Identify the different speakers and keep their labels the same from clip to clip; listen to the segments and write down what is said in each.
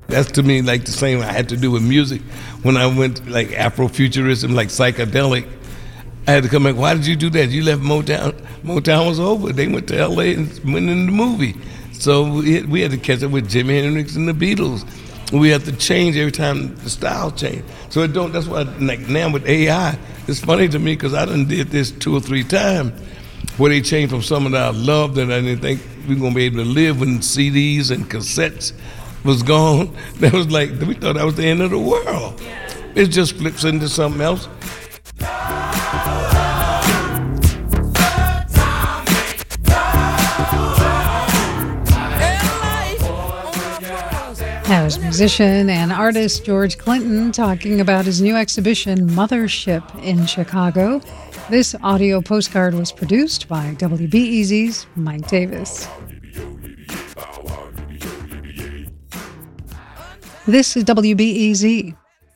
Speaker 1: That's to me like the same I had to do with music. When I went like Afrofuturism, like psychedelic, I had to come back, why did you do that? You left Motown. Motown was over. They went to L.A. and went in the movie. So we had to catch up with Jimi Hendrix and the Beatles. We have to change every time the style change. So that's why like now with AI, it's funny to me because I done did this 2 or 3 times where they changed from something that I loved that I didn't think we were going to be able to live when CDs and cassettes was gone. That was like, we thought that was the end of the world. It just flips into something else.
Speaker 2: That was musician and artist George Clinton talking about his new exhibition, Mothership, in Chicago. This audio postcard was produced by WBEZ's Mike Davis. This is WBEZ.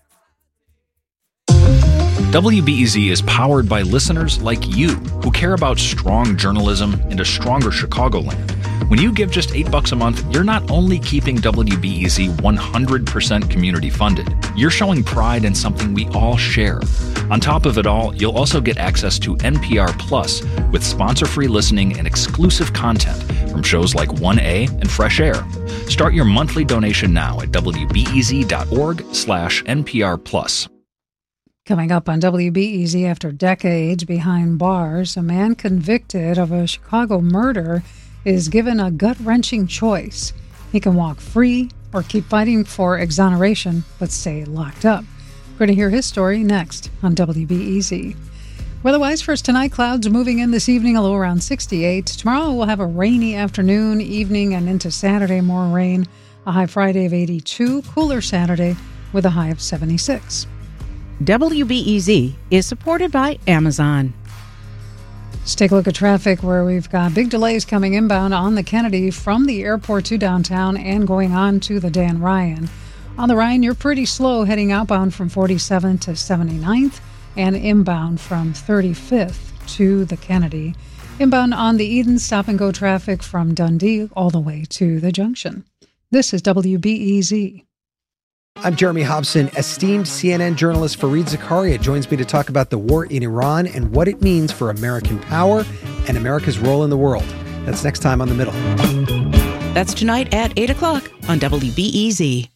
Speaker 3: WBEZ is powered by listeners like you who care about strong journalism and a stronger Chicagoland. When you give just $8 a month, you're not only keeping WBEZ 100% community funded, you're showing pride in something we all share. On top of it all, you'll also get access to NPR Plus with sponsor-free listening and exclusive content from shows like 1A and Fresh Air. Start your monthly donation now at WBEZ.org/NPR Plus.
Speaker 2: Coming up on WBEZ, after decades behind bars, a man convicted of a Chicago murder is given a gut-wrenching choice. He can walk free or keep fighting for exoneration but stay locked up. We're going to hear his story next on WBEZ. Weather-wise, first tonight, clouds moving in this evening, a low around 68. Tomorrow we'll have a rainy afternoon, evening, and into Saturday, more rain. A high Friday of 82, cooler Saturday with a high of 76.
Speaker 4: WBEZ is supported by Amazon.
Speaker 2: Let's take a look at traffic where we've got big delays coming inbound on the Kennedy from the airport to downtown and going on to the Dan Ryan. On the Ryan, you're pretty slow heading outbound from 47th to 79th and inbound from 35th to the Kennedy. Inbound on the Eden, stop-and-go traffic from Dundee all the way to the junction. This is WBEZ.
Speaker 5: I'm Jeremy Hobson. Esteemed CNN journalist Fareed Zakaria joins me to talk about the war in Iran and what it means for American power and America's role in the world. That's next time on The Middle.
Speaker 4: That's tonight at 8 o'clock on WBEZ.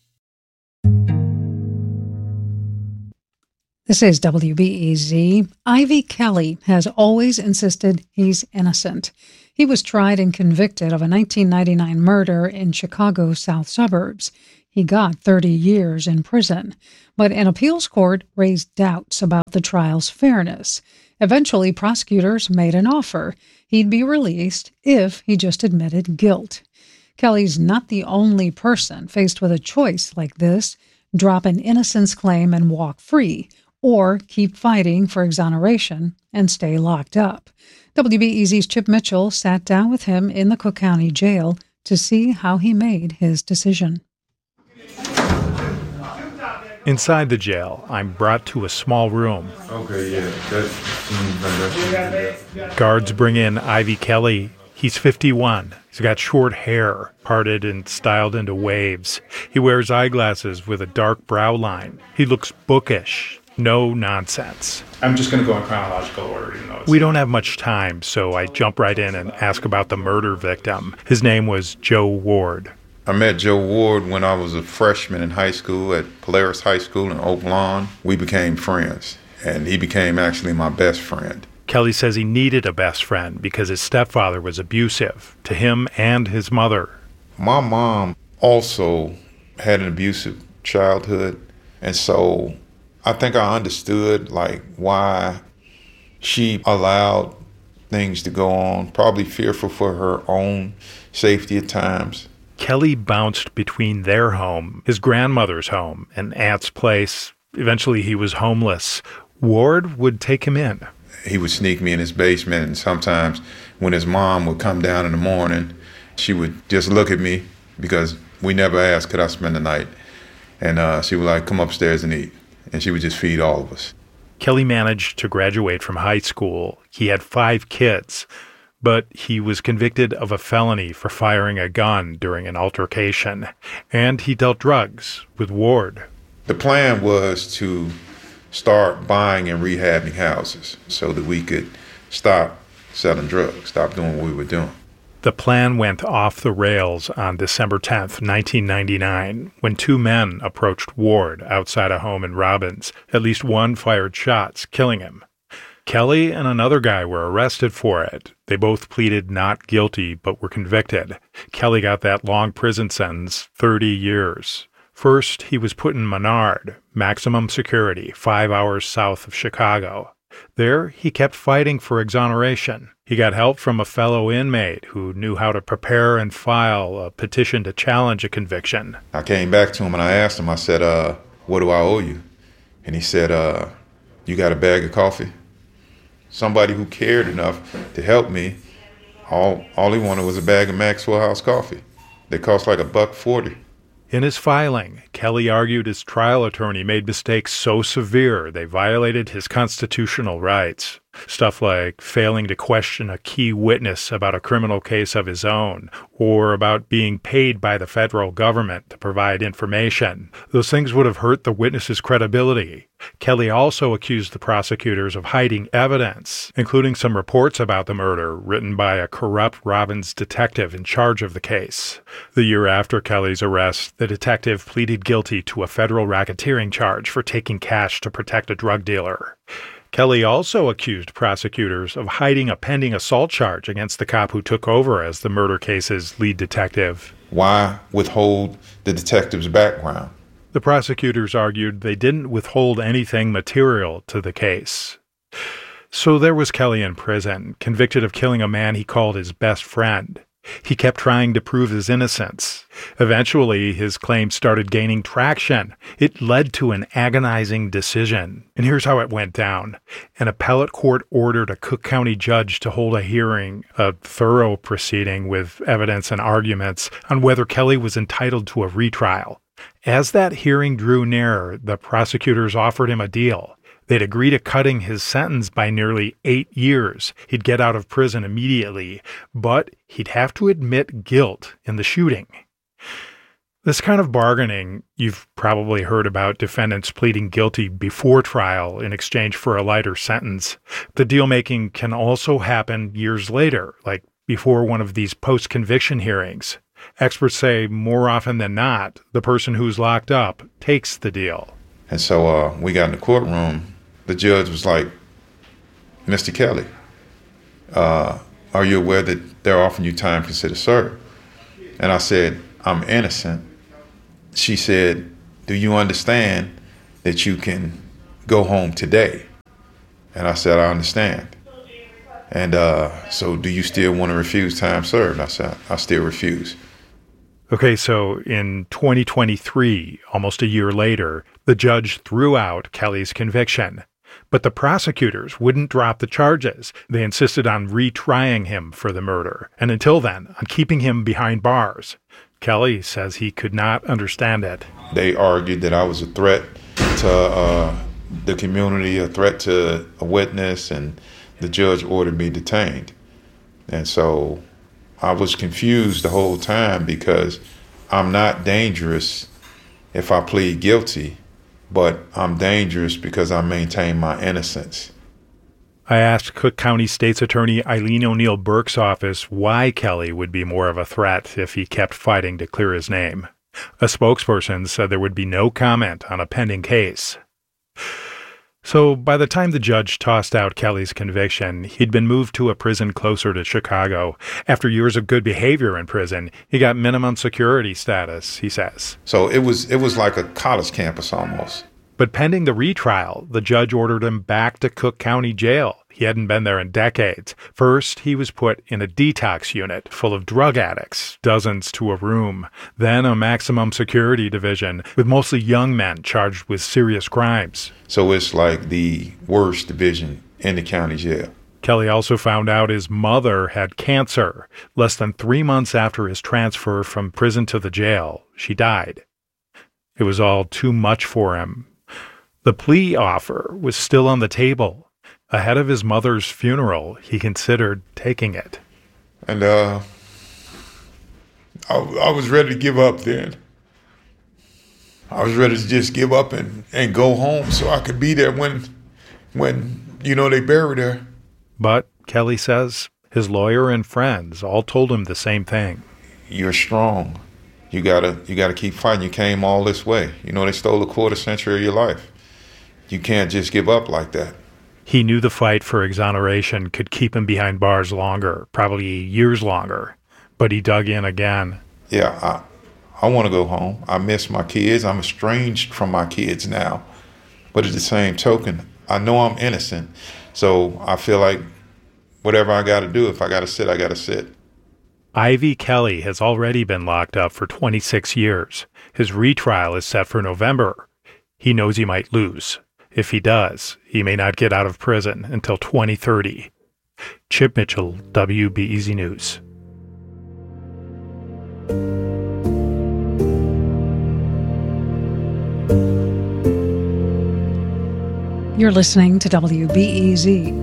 Speaker 2: This is WBEZ. Ivy Kelly has always insisted he's innocent. He was tried and convicted of a 1999 murder in Chicago's south suburbs. He got 30 years in prison, but an appeals court raised doubts about the trial's fairness. Eventually, prosecutors made an offer. He'd be released if he just admitted guilt. Kelly's not the only person faced with a choice like this: drop an innocence claim and walk free, or keep fighting for exoneration and stay locked up. WBEZ's Chip Mitchell sat down with him in the Cook County Jail to see how he made his decision.
Speaker 6: Inside the jail, I'm brought to a small room.
Speaker 7: Okay, yeah.
Speaker 6: Guards bring in Ivy Kelly. He's 51. He's got short hair, parted and styled into waves. He wears eyeglasses with a dark brow line. He looks bookish. No nonsense.
Speaker 7: I'm just going to go in chronological order, even though
Speaker 6: We don't have much time, so I jump right in and ask about the murder victim. His name was Joe Ward.
Speaker 7: I met Joe Ward when I was a freshman in high school at Polaris High School in Oak Lawn. We became friends, and he became actually my best friend.
Speaker 6: Kelly says he needed a best friend because his stepfather was abusive to him and his mother.
Speaker 7: My mom also had an abusive childhood, and so I think I understood why she allowed things to go on, probably fearful for her own safety at times.
Speaker 6: Kelly bounced between their home, his grandmother's home, and aunt's place. Eventually he was homeless. Ward would take him in.
Speaker 7: He would sneak me in his basement, and sometimes when his mom would come down in the morning, she would just look at me because we never asked, could I spend the night? And she would come upstairs and eat. And she would just feed all of us.
Speaker 6: Kelly managed to graduate from high school. He had 5 kids. But he was convicted of a felony for firing a gun during an altercation, and he dealt drugs with Ward.
Speaker 7: The plan was to start buying and rehabbing houses so that we could stop selling drugs, stop doing what we were doing.
Speaker 6: The plan went off the rails on December 10th, 1999, when two men approached Ward outside a home in Robbins. At least one fired shots, killing him. Kelly and another guy were arrested for it. They both pleaded not guilty, but were convicted. Kelly got that long prison sentence, 30 years. First, he was put in Menard, maximum security, 5 hours south of Chicago. There, he kept fighting for exoneration. He got help from a fellow inmate who knew how to prepare and file a petition to challenge a conviction.
Speaker 7: I came back to him and I asked him, I said, what do I owe you? And he said, you got a bag of coffee? Somebody who cared enough to help me, all he wanted was a bag of Maxwell House coffee. They cost like $1.40.
Speaker 6: In his filing, Kelly argued his trial attorney made mistakes so severe they violated his constitutional rights. Stuff like failing to question a key witness about a criminal case of his own, or about being paid by the federal government to provide information. Those things would have hurt the witness's credibility. Kelly also accused the prosecutors of hiding evidence, including some reports about the murder written by a corrupt Robbins detective in charge of the case. The year after Kelly's arrest, the detective pleaded guilty to a federal racketeering charge for taking cash to protect a drug dealer. Kelly also accused prosecutors of hiding a pending assault charge against the cop who took over as the murder case's lead detective.
Speaker 7: Why withhold the detective's background?
Speaker 6: The prosecutors argued they didn't withhold anything material to the case. So there was Kelly in prison, convicted of killing a man he called his best friend. He kept trying to prove his innocence. Eventually, his claims started gaining traction. It led to an agonizing decision. And here's how it went down. An appellate court ordered a Cook County judge to hold a hearing, a thorough proceeding with evidence and arguments on whether Kelly was entitled to a retrial. As that hearing drew near, the prosecutors offered him a deal. They'd agree to cutting his sentence by nearly 8 years. He'd get out of prison immediately, but he'd have to admit guilt in the shooting. This kind of bargaining, you've probably heard about defendants pleading guilty before trial in exchange for a lighter sentence. The deal-making can also happen years later, like before one of these post-conviction hearings. Experts say more often than not, the person who's locked up takes the deal.
Speaker 7: And so we got in the courtroom. The judge was like, Mr. Kelly, are you aware that they're offering you time considered served? And I said, I'm innocent. She said, do you understand that you can go home today? And I said, I understand. And so do you still want to refuse time served? I said, I still refuse.
Speaker 6: Okay, so in 2023, almost a year later, the judge threw out Kelly's conviction. But the prosecutors wouldn't drop the charges. They insisted on retrying him for the murder, and until then, on keeping him behind bars. Kelly says he could not understand it.
Speaker 7: They argued that I was a threat to the community, a threat to a witness, and the judge ordered me detained. And so I was confused the whole time because I'm not dangerous if I plead guilty, but I'm dangerous because I maintain my innocence.
Speaker 6: I asked Cook County State's Attorney Eileen O'Neill Burke's office why Kelly would be more of a threat if he kept fighting to clear his name. A spokesperson said there would be no comment on a pending case. So by the time the judge tossed out Kelly's conviction, he'd been moved to a prison closer to Chicago. After years of good behavior in prison, he got minimum security status, he says.
Speaker 7: So it was like a college campus almost.
Speaker 6: But pending the retrial, the judge ordered him back to Cook County Jail. He hadn't been there in decades. First, he was put in a detox unit full of drug addicts, dozens to a room. Then a maximum security division with mostly young men charged with serious crimes.
Speaker 7: So it's like the worst division in the county jail.
Speaker 6: Kelly also found out his mother had cancer. Less than 3 months after his transfer from prison to the jail, she died. It was all too much for him. The plea offer was still on the table. Ahead of his mother's funeral, he considered taking it.
Speaker 7: And I was ready to give up then. I was ready to just give up and go home so I could be there when they buried her.
Speaker 6: But, Kelly says, his lawyer and friends all told him the same thing.
Speaker 7: You're strong. You gotta keep fighting. You came all this way. They stole a quarter century of your life. You can't just give up like that.
Speaker 6: He knew the fight for exoneration could keep him behind bars longer, probably years longer. But he dug in again.
Speaker 7: Yeah, I want to go home. I miss my kids. I'm estranged from my kids now. But at the same token, I know I'm innocent. So I feel like whatever I got to do, if I got to sit, I got to sit.
Speaker 6: Ivy Kelly has already been locked up for 26 years. His retrial is set for November. He knows he might lose. If he does, he may not get out of prison until 2030. Chip Mitchell, WBEZ News.
Speaker 2: You're listening to WBEZ.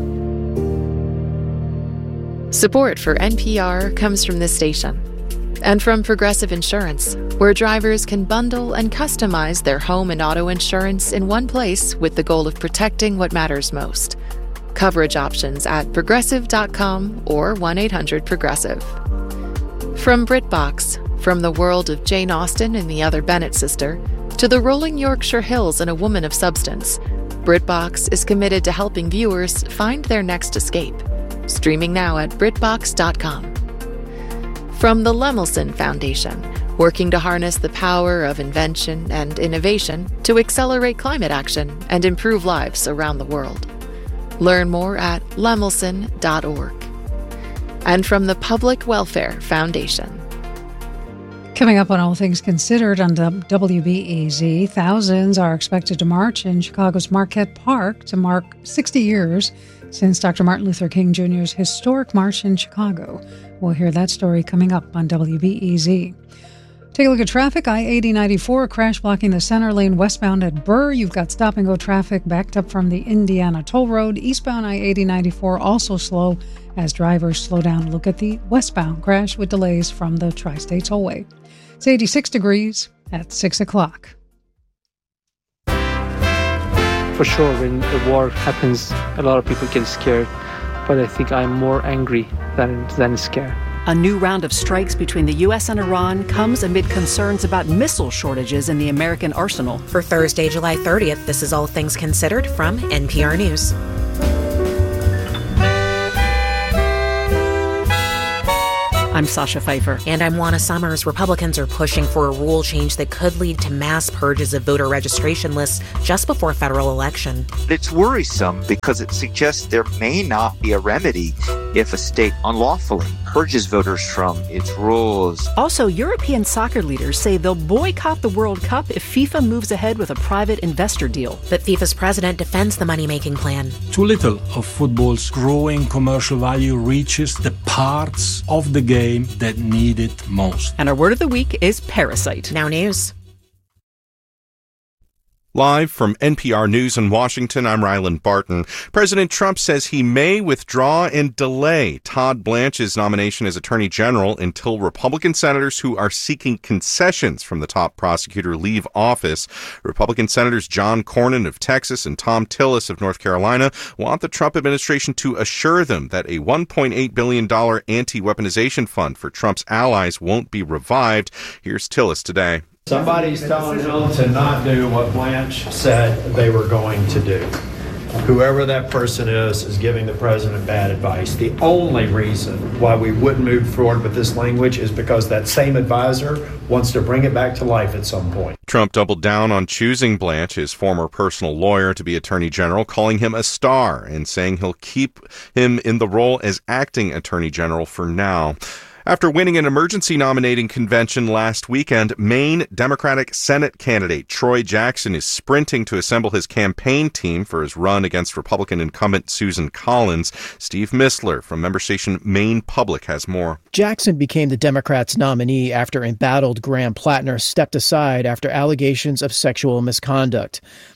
Speaker 8: Support for NPR comes from this station and from Progressive Insurance, where drivers can bundle and customize their home and auto insurance in one place with the goal of protecting what matters most. Coverage options at progressive.com or 1-800-PROGRESSIVE. From BritBox, from the world of Jane Austen and the Other Bennett Sister, to the rolling Yorkshire Hills and A Woman of Substance, BritBox is committed to helping viewers find their next escape. Streaming now at BritBox.com. From the Lemelson Foundation, working to harness the power of invention and innovation to accelerate climate action and improve lives around the world. Learn more at lemelson.org. And from the Public Welfare Foundation.
Speaker 2: Coming up on All Things Considered on WBEZ, thousands are expected to march in Chicago's Marquette Park to mark 60 years since Dr. Martin Luther King Jr.'s historic march in Chicago. We'll hear that story coming up on WBEZ. Take a look at traffic. I-80-94, crash blocking the center lane westbound at Burr. You've got stop-and-go traffic backed up from the Indiana Toll Road. Eastbound I-80-94 also slow as drivers slow down. Look at the westbound crash with delays from the Tri-State Tollway. It's 86 degrees at 6 o'clock.
Speaker 9: For sure, when the war happens, a lot of people get scared. But I think I'm more angry than scared.
Speaker 10: A new round of strikes between the U.S. and Iran comes amid concerns about missile shortages in the American arsenal.
Speaker 11: For Thursday, July 30th, this is All Things Considered from NPR News.
Speaker 10: I'm Sasha Pfeiffer.
Speaker 11: And I'm Juana Summers. Republicans are pushing for a rule change that could lead to mass purges of voter registration lists just before a federal election.
Speaker 12: It's worrisome because it suggests there may not be a remedy if a state unlawfully purges voters from its rules.
Speaker 10: Also, European soccer leaders say they'll boycott the World Cup if FIFA moves ahead with a private investor deal.
Speaker 11: But FIFA's president defends the money-making plan.
Speaker 13: Too little of football's growing commercial value reaches the parts of the game that need it most.
Speaker 10: And our word of the week is parasite.
Speaker 11: Now news.
Speaker 14: Live from NPR News in Washington, I'm Ryland Barton. President Trump says he may withdraw and delay Todd Blanche's nomination as Attorney General until Republican senators who are seeking concessions from the top prosecutor leave office. Republican Senators John Cornyn of Texas and Thom Tillis of North Carolina want the Trump administration to assure them that a $1.8 billion anti-weaponization fund for Trump's allies won't be revived. Here's Tillis today.
Speaker 15: Somebody's telling him to not do what Blanche said they were going to do. Whoever that person is giving the president bad advice. The only reason why we wouldn't move forward with this language is because that same advisor wants to bring it back to life at some point.
Speaker 14: Trump doubled down on choosing Blanche, his former personal lawyer, to be Attorney General, calling him a star and saying he'll keep him in the role as acting Attorney General for now. After winning an emergency nominating convention last weekend, Maine Democratic Senate candidate Troy Jackson is sprinting to assemble his campaign team for his run against Republican incumbent Susan Collins. Steve Mistler from member station Maine Public has more.
Speaker 16: Jackson became the Democrats' nominee after embattled Graham Plattner stepped aside after allegations of sexual misconduct.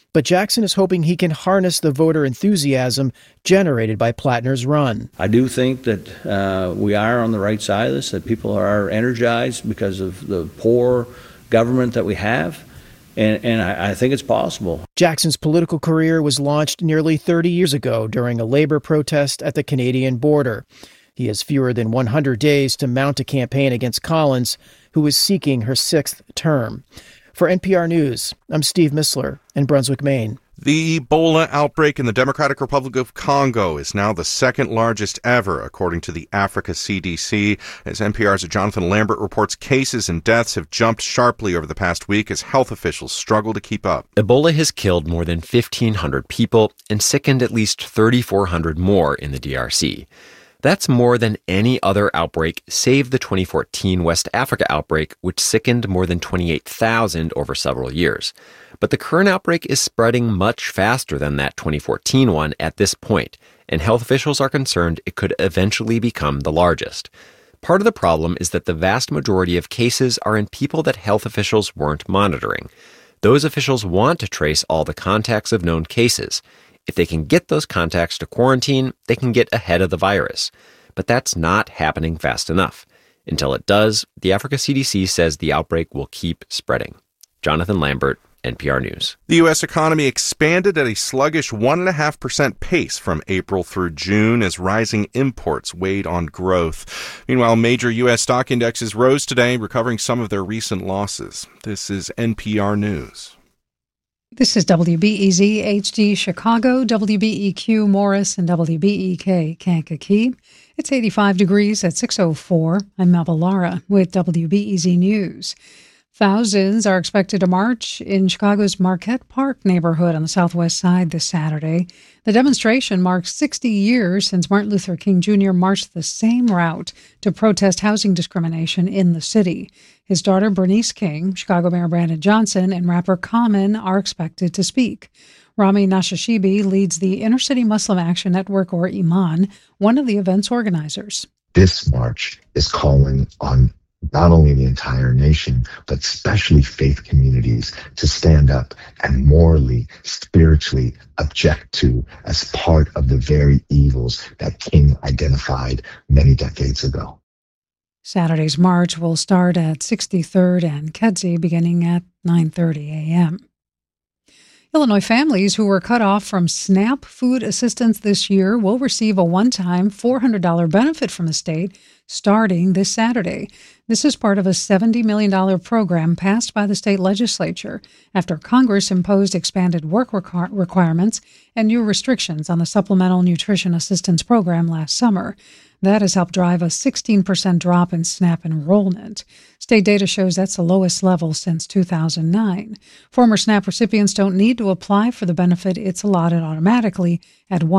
Speaker 16: But Jackson is hoping he can harness the voter enthusiasm generated by Plattner's run.
Speaker 17: I do think that we are on the right side of this, that people are energized because of the poor government that we have. And I think it's possible.
Speaker 16: Jackson's political career was launched nearly 30 years ago during a labor protest at the Canadian border. He has fewer than 100 days to mount a campaign against Collins, who is seeking her 6th term. For NPR News, I'm Steve Missler in Brunswick, Maine.
Speaker 14: The Ebola outbreak in the Democratic Republic of Congo is now the second largest ever, according to the Africa CDC. As NPR's Jonathan Lambert reports, cases and deaths have jumped sharply over the past week as health officials struggle to keep up.
Speaker 18: Ebola has killed more than 1,500 people and sickened at least 3,400 more in the DRC. That's more than any other outbreak save the 2014 West Africa outbreak, which sickened more than 28,000 over several years. But the current outbreak is spreading much faster than that 2014 one at this point, and health officials are concerned it could eventually become the largest. Part of the problem is that the vast majority of cases are in people that health officials weren't monitoring. Those officials want to trace all the contacts of known cases. If they can get those contacts to quarantine, they can get ahead of the virus. But that's not happening fast enough. Until it does, the Africa CDC says the outbreak will keep spreading. Jonathan Lambert, NPR News.
Speaker 14: The U.S. economy expanded at a sluggish 1.5% pace from April through June as rising imports weighed on growth. Meanwhile, major U.S. stock indexes rose today, recovering some of their recent losses. This is NPR News.
Speaker 2: This is WBEZ HD Chicago, WBEQ Morris, and WBEK Kankakee. It's 85 degrees at 6:04. I'm Melba Lara with WBEZ News. Thousands are expected to march in Chicago's Marquette Park neighborhood on the southwest side this Saturday. The demonstration marks 60 years since Martin Luther King Jr. marched the same route to protest housing discrimination in the city. His daughter, Bernice King, Chicago Mayor Brandon Johnson, and rapper Common are expected to speak. Rami Nashashibi leads the Inner City Muslim Action Network, or Iman, one of the event's organizers.
Speaker 19: This march is calling on not only the entire nation, but especially faith communities to stand up and morally, spiritually object to as part of the very evils that King identified many decades ago.
Speaker 2: Saturday's march will start at 63rd and Kedzie beginning at 9:30 a.m. Illinois families who were cut off from SNAP food assistance this year will receive a one-time $400 benefit from the state starting this Saturday. This is part of a $70 million program passed by the state legislature after Congress imposed expanded work requirements and new restrictions on the Supplemental Nutrition Assistance Program last summer. That has helped drive a 16% drop in SNAP enrollment. State data shows that's the lowest level since 2009. Former SNAP recipients don't need to apply for the benefit. It's allotted automatically at